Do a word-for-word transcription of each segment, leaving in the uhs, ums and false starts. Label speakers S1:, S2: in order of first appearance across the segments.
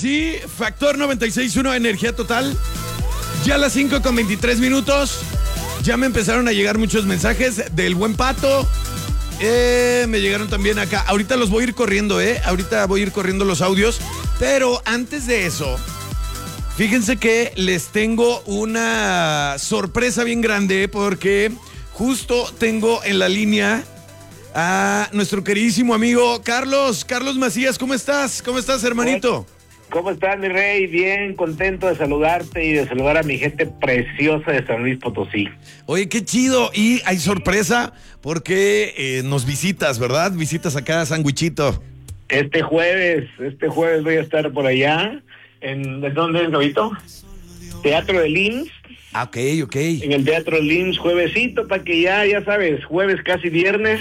S1: sí, Factor noventa y seis punto uno, Energía Total. Ya a las cinco con veintitrés minutos. Ya me empezaron a llegar muchos mensajes del buen Pato. Eh, me llegaron también acá. Ahorita los voy a ir corriendo, ¿eh? Ahorita voy a ir corriendo los audios. Pero antes de eso, fíjense que les tengo una sorpresa bien grande porque justo tengo en la línea a nuestro queridísimo amigo Carlos. Carlos Macías, ¿cómo estás? ¿Cómo estás, hermanito?
S2: ¿Cómo estás, mi rey? Bien, contento de saludarte y de saludar a mi gente preciosa de San Luis Potosí.
S1: Oye, qué chido. Y hay sorpresa porque eh, nos visitas, ¿verdad? Visitas acá a Sandwichito.
S2: Este jueves, este jueves voy a estar por allá. ¿En ¿de dónde es, Gabito? Teatro del I M S S.
S1: Ah, ok, ok.
S2: En el Teatro del I M S S, juevesito, para que ya, ya sabes, jueves casi viernes.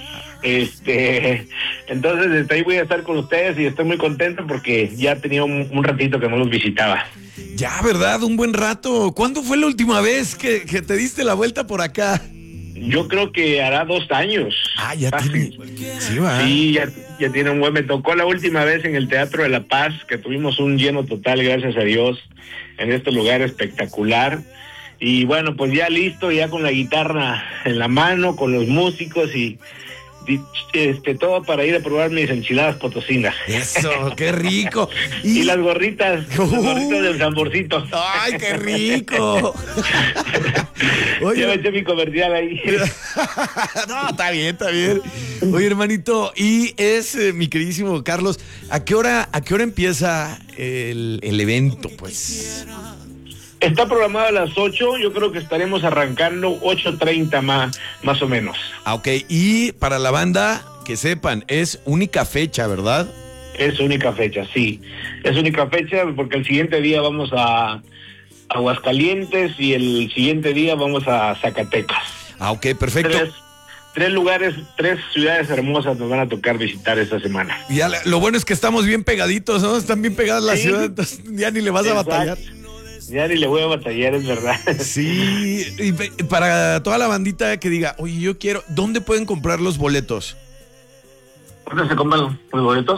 S2: Este, entonces desde ahí voy a estar con ustedes y estoy muy contento porque ya tenía un, un ratito que no los visitaba.
S1: Ya, ¿verdad? Un buen rato. ¿Cuándo fue la última vez que, que te diste la vuelta por acá?
S2: Yo creo que hará dos años.
S1: Ah, ya tiene.
S2: Sí, va. Sí, ya, ya tiene un buen. Me tocó la última vez en el Teatro de la Paz, que tuvimos un lleno total, gracias a Dios, en este lugar espectacular. Y bueno, pues ya listo, ya con la guitarra en la mano, con los músicos y este todo para ir a probar mis enchiladas potosinas.
S1: Eso, qué rico.
S2: Y, y las gorritas, uh, las gorritas del Zamborcito.
S1: Ay, qué rico.
S2: Oye, ya me eché mi comercial ahí.
S1: No, está bien, está bien. Oye, hermanito, y es eh, mi queridísimo Carlos, ¿a qué hora, a qué hora empieza el, el evento, pues?
S2: Está programado a las ocho, yo creo que estaremos arrancando ocho treinta más, más o menos.
S1: Ah, ok, y para la banda, que sepan, es única fecha, ¿verdad?
S2: Es única fecha, sí. Es única fecha porque el siguiente día vamos a Aguascalientes y el siguiente día vamos a Zacatecas.
S1: Ah, ok, perfecto.
S2: Tres, tres lugares, tres ciudades hermosas nos van a tocar visitar esta semana.
S1: Y ya, lo bueno es que estamos bien pegaditos, ¿no? Están bien pegadas las
S2: sí.
S1: ciudades, entonces ya ni le vas
S2: Exacto.
S1: a batallar.
S2: Ya ni le voy a batallar, es verdad.
S1: Sí, y para toda la bandita que diga, oye, yo quiero, ¿dónde pueden comprar los boletos?
S2: ¿Dónde se compran los boletos?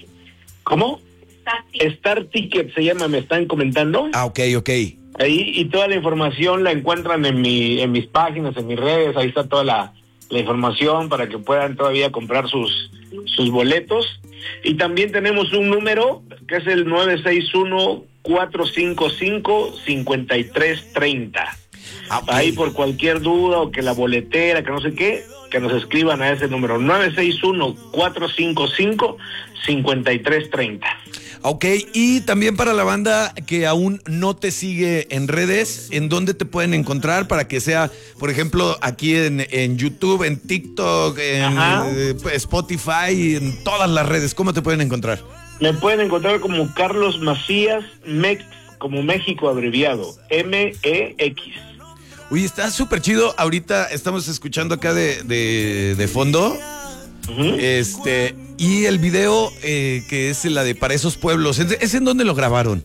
S2: ¿Cómo? Star Ticket. Star Ticket se llama, me están comentando.
S1: Ah, ok, ok.
S2: Ahí, y toda la información la encuentran en mi, en mis páginas, en mis redes, ahí está toda la, la información para que puedan todavía comprar sus, sus boletos. Y también tenemos un número que es el nueve seis uno, cuatro cinco cinco, cinco tres tres cero. Okay. Ahí por cualquier duda o que la boletera, que no sé qué, que nos escriban a ese número nueve seis uno, cuatro cinco cinco, cinco tres tres cero.
S1: Ok, y también para la banda que aún no te sigue en redes, ¿en dónde te pueden encontrar para que sea, por ejemplo, aquí en, en YouTube, en TikTok, en eh, Spotify, en todas las redes? ¿Cómo te pueden encontrar?
S2: Me pueden encontrar como Carlos Macías, Mex, como México abreviado, M E X.
S1: Oye, está súper chido. Ahorita estamos escuchando acá de, de, de fondo. Uh-huh. Este, y el video eh, que es la de Para Esos Pueblos, ¿es en dónde lo grabaron?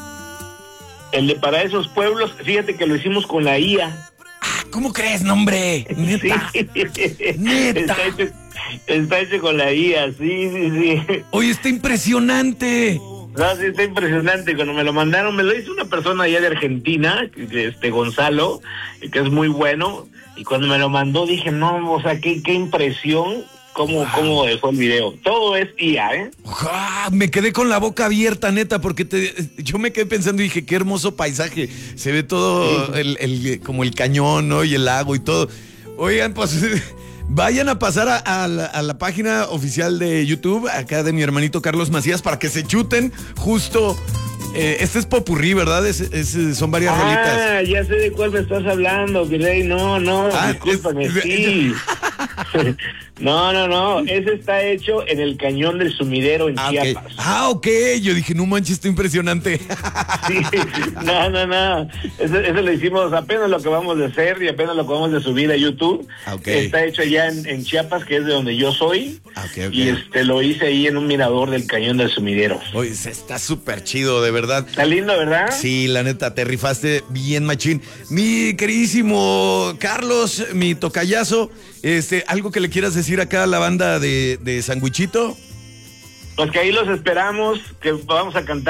S2: El de Para Esos Pueblos, fíjate que lo hicimos con la I A.
S1: Ah, ¿cómo crees, no, hombre? Neta.
S2: Sí.
S1: Neta.
S2: Está hecho, está hecho con la I A, sí, sí, sí.
S1: Oye, está impresionante.
S2: No, sí, está impresionante. Cuando me lo mandaron, me lo hizo una persona allá de Argentina, este Gonzalo, que es muy bueno. Y cuando me lo mandó dije, no, o sea, qué, qué impresión. ¿Cómo, wow. ¿Cómo dejó el video? Todo es I A, ¿eh?
S1: ¡Ah! Me quedé con la boca abierta, neta, porque te, yo me quedé pensando y dije, qué hermoso paisaje. Se ve todo sí. el, el, como el cañón, ¿no? Y el lago y todo. Oigan, pues vayan a pasar a, a, la, a la página oficial de YouTube, acá de mi hermanito Carlos Macías, para que se chuten justo. Eh, este es popurrí, ¿verdad? Es, es, son varias
S2: ah,
S1: rolitas.
S2: Ah, ya sé de cuál me estás hablando, Virrey. No, no, ah, discúlpame, es, sí. No, no, no. Ese está hecho en el Cañón del Sumidero en
S1: ah,
S2: Chiapas.
S1: Okay. Ah, ok. Yo dije, no manches, está impresionante.
S2: Sí, no, no, no. Eso, eso lo hicimos apenas lo que vamos a hacer y apenas lo que vamos a subir a YouTube.
S1: Okay.
S2: Está hecho allá en, en Chiapas, que es de donde yo soy.
S1: Okay, okay.
S2: Y este lo hice ahí en un mirador del Cañón del Sumidero.
S1: Oye, está súper chido, de verdad.
S2: Está lindo, ¿verdad?
S1: Sí, la neta, te rifaste bien machín. Mi queridísimo Carlos, mi tocayazo, este, ¿algo que le quieras decir acá a la banda de, de Sandwichito?
S2: Pues que ahí los esperamos, que vamos a cantar